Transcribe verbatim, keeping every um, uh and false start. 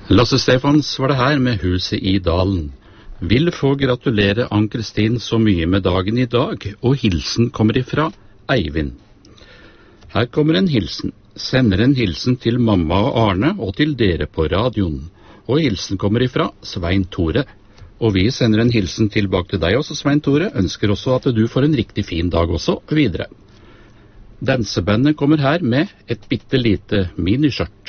Lasse Stefans var det her med Huset i dalen. Vil få gratulere Ann-Kristin så mye med dagen i dag, og hilsen kommer ifra Eivind. Her kommer en hilsen. Sender en hilsen til mamma og Arne og til dere på radioen. Og hilsen kommer ifra Svein Tore. Og vi sender en hilsen tilbake til deg også, Svein Tore. Ønsker også at du får en riktig fin dag også videre. Dansebandet kommer her med et bitte lite miniskjørt.